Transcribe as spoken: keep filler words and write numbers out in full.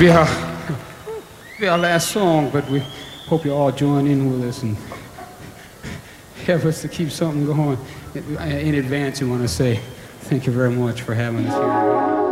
be our, be our last song, but we hope you all join in with us and help us to keep something going. In advance, we want to say thank you very much for having us here.